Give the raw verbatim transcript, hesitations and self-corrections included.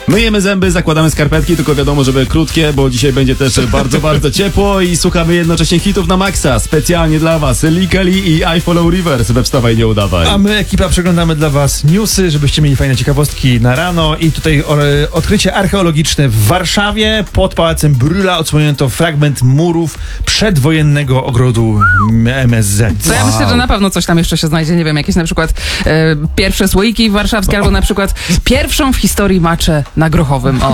Myjemy zęby, zakładamy skarpetki, tylko wiadomo, żeby krótkie, bo dzisiaj będzie też bardzo, bardzo ciepło i słuchamy jednocześnie hitów na maksa. Specjalnie dla was Lee Kelly i I Follow Rivers we Wstawaj, nie udawaj. A my, ekipa, przeglądamy dla was newsy, żebyście mieli fajne ciekawostki na rano. I tutaj o, odkrycie archeologiczne w Warszawie. Pod Pałacem Brühla odsłonięto fragment murów przedwojennego ogrodu M S Z. To ja myślę, że na pewno coś tam jeszcze się znajdzie. Nie wiem, jakieś na przykład e, pierwsze słoiki warszawskie, albo na przykład pierwszą w historii maczę na Grochowym. O.